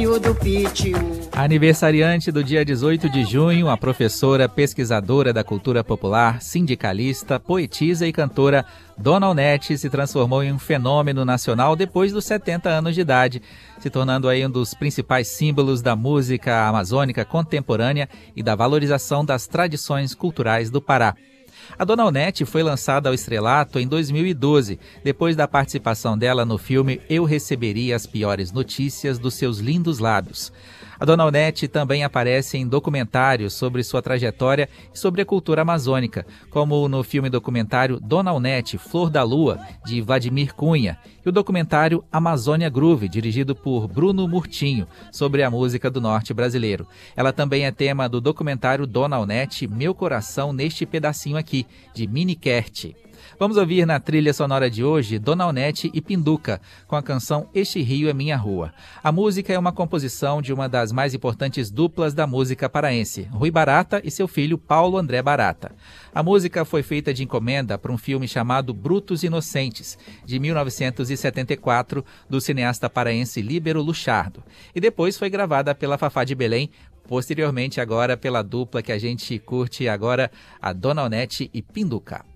Pitiu do pitiu. Aniversariante do dia 18 de junho, a professora, pesquisadora da cultura popular, sindicalista, poetisa e cantora Dona Onete se transformou em um fenômeno nacional depois dos 70 anos de idade, se tornando aí um dos principais símbolos da música amazônica contemporânea e da valorização das tradições culturais do Pará. A Dona Onete foi lançada ao estrelato em 2012, depois da participação dela no filme Eu Receberia as Piores Notícias dos Seus Lindos Lábios. A Dona Onete também aparece em documentários sobre sua trajetória e sobre a cultura amazônica, como no filme documentário Dona Onete, Flor da Lua, de Vladimir Cunha, e o documentário Amazônia Groove, dirigido por Bruno Murtinho, sobre a música do norte brasileiro. Ela também é tema do documentário Dona Onete, Meu Coração Neste Pedacinho Aqui, de Mini Kert. Vamos ouvir na trilha sonora de hoje Dona Onete e Pinduca, com a canção Este Rio é Minha Rua. A música é uma composição de uma das mais importantes duplas da música paraense, Rui Barata e seu filho Paulo André Barata. A música foi feita de encomenda para um filme chamado Brutos Inocentes, de 1974, do cineasta paraense Líbero Luchardo, e depois foi gravada pela Fafá de Belém, posteriormente agora pela dupla que a gente curte agora, a Dona Onete e Pinduca.